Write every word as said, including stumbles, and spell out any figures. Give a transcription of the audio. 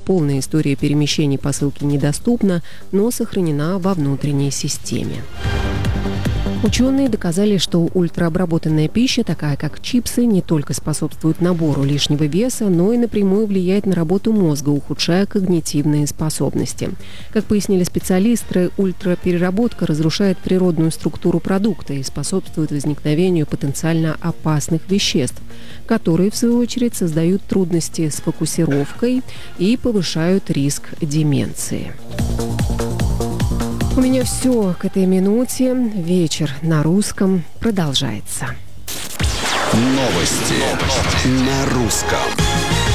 полная история перемещений посылки недоступна, но сохранена во внутренней системе. Ученые доказали, что ультраобработанная пища, такая как чипсы, не только способствует набору лишнего веса, но и напрямую влияет на работу мозга, ухудшая когнитивные способности. Как пояснили специалисты, ультрапереработка разрушает природную структуру продукта и способствует возникновению потенциально опасных веществ, которые, в свою очередь, создают трудности с фокусировкой и повышают риск деменции. У меня все к этой минуте. Вечер на русском продолжается. Новости, Новости. на русском.